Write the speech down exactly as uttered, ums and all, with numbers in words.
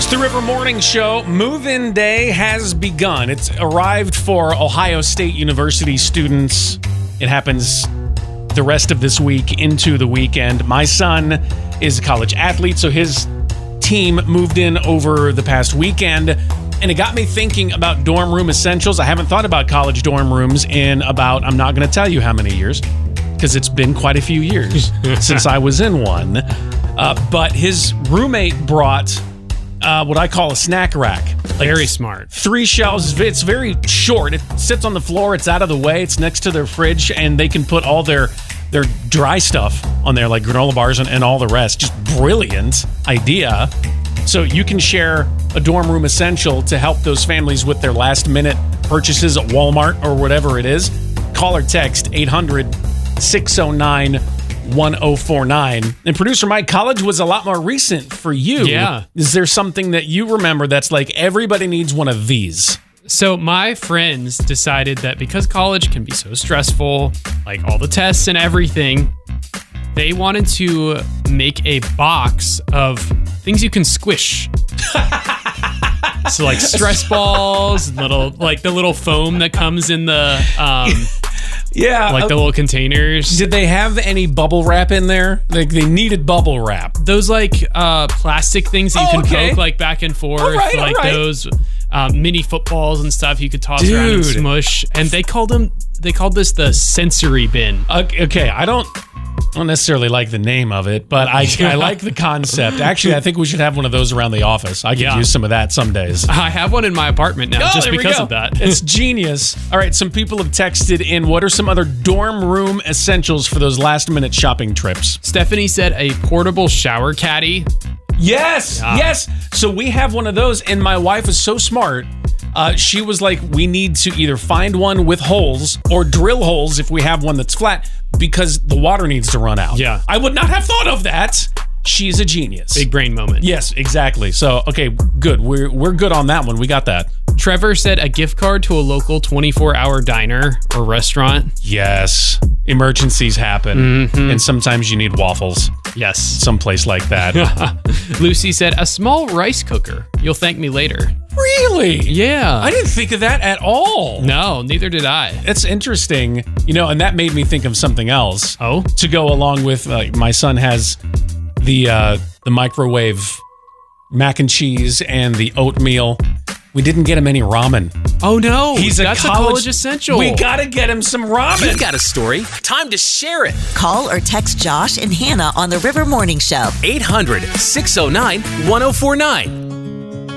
It's the River Morning Show. Move-in day has begun. It's arrived for Ohio State University students. It happens the rest of this week into the weekend. My son is a college athlete, so his team moved in over the past weekend, and it got me thinking about dorm room essentials. I haven't thought about college dorm rooms in about, I'm not going to tell you how many years, because it's been quite a few years since I was in one. Uh, but his roommate brought uh, what I call a snack rack. Like very smart. Three shelves. It's very short. It sits on the floor. It's out of the way. It's next to their fridge, and they can put all their their dry stuff on there, like granola bars and, and all the rest. Just brilliant idea. So you can share a dorm room essential to help those families with their last minute purchases at Walmart or whatever it is. Call or text eight hundred, six oh nine, one oh four nine. And producer Mike, college was a lot more recent for you. Yeah. Is there something that you remember that's like everybody needs one of these? So my friends decided that because college can be so stressful, like all the tests and everything, they wanted to make a box of things you can squish. So like stress balls, little like the little foam that comes in the um yeah, like the little containers. Did they have any bubble wrap in there? Like they needed bubble wrap. Those like uh plastic things that you oh, can okay. poke like back and forth, all right, like all right. those um, mini footballs and stuff you could toss Dude. around and smush. And they called them they called this the sensory bin. Okay, okay, I don't I don't necessarily like the name of it, but I, I like the concept. Actually, I think we should have one of those around the office. I could Yeah. use some of that some days. I have one in my apartment now Oh, just there we because go. of that. It's genius. All right, some people have texted in, what are some other dorm room essentials for those last minute shopping trips? Stephanie said a portable shower caddy. Yes, Yeah. yes. So we have one of those, and my wife is so smart. Uh, she was like, we need to either find one with holes or drill holes if we have one that's flat because the water needs to run out. Yeah. I would not have thought of that. She's a genius. Big brain moment. Yes, exactly. So, okay, good. We're we're good on that one. We got that. Trevor said a gift card to a local twenty-four hour diner or restaurant. Yes. Emergencies happen, Mm-hmm. and sometimes you need waffles. Yes. Someplace like that. Lucy said a small rice cooker. You'll thank me later. Really? Yeah. I didn't think of that at all. No, neither did I. It's interesting, you know, and that made me think of something else. Oh? To go along with, like, my son has the uh, the microwave mac and cheese and the oatmeal. We didn't get him any ramen. Oh no, He's a that's college, a college essential. We gotta get him some ramen. You've got a story. Time to share it. Call or text Josh and Hannah on the River Morning Show. eight hundred, six oh nine, one oh four nine.